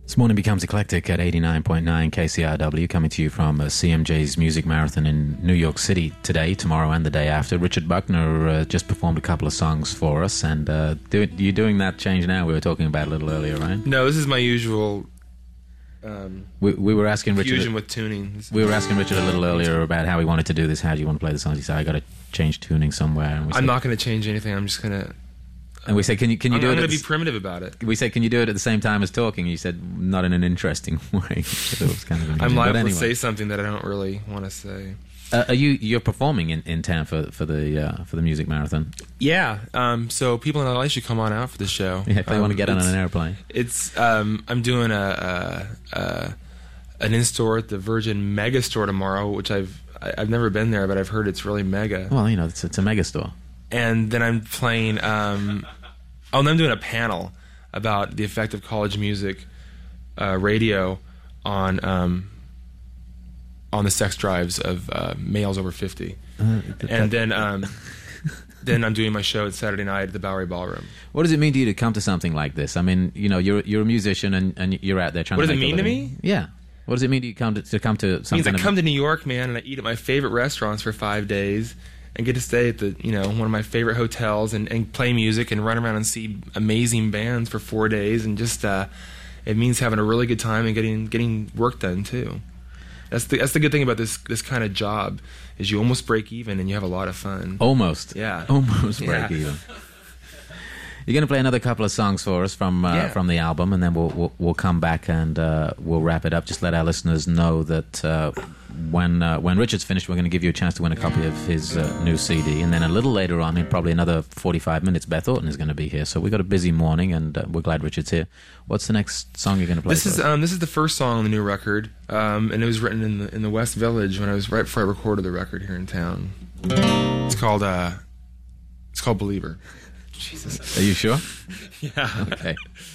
This morning becomes eclectic at 89.9 KCRW, coming to you from CMJ's Music Marathon in New York City today, tomorrow, and the day after. Richard Buckner just performed a couple of songs for us, and you're doing that change now we were talking about a little earlier, right? No, this is my usual we were asking Richard fusion with tuning. We were asking Richard a little earlier about how he wanted to do this. How do you want to play the songs? He said, I got to change tuning somewhere. And I'm not going to change anything. I'm just going to... And we said, can you do it? I'm going to be primitive about it. We said, can you do it at the same time as talking? You said, not in an interesting way. So it was kind of I'm liable to say something that I don't really want to say. You're performing in town for the music marathon? Yeah. So people in LA should come on out for the show. Yeah, if they want to get on an airplane. It's I'm doing an in-store at the Virgin Mega Store tomorrow, which I've never been there, but I've heard it's really mega. Well, it's a mega store. And then I'm playing. I'm doing a panel about the effect of college music radio on the sex drives of males over 50. And then I'm doing my show Saturday night at the Bowery Ballroom. What does it mean to you to come to something like this? I mean, you're a musician and you're out there trying to make a living. What does it mean to me? Yeah. What does it mean to you to come to something? It means I come to New York, man, and I eat at my favorite restaurants for 5 days and get to stay at the one of my favorite hotels and play music and run around and see amazing bands for 4 days, and just it means having a really good time and getting work done too. That's the good thing about this kind of job, is you almost break even and you have a lot of fun. Almost. Yeah. Almost break even. You're going to play another couple of songs for us from the album, and then we'll come back and we'll wrap it up. Just let our listeners know that when Richard's finished, we're going to give you a chance to win a copy of his new CD, and then a little later on, in probably another 45 minutes, Beth Orton is going to be here. So we've got a busy morning, and we're glad Richard's here. What's the next song you're going to play? This is the first song on the new record, and it was written in the West Village when I was right before I recorded the record here in town. It's called Believer. Jesus. Are you sure? Yeah. Okay.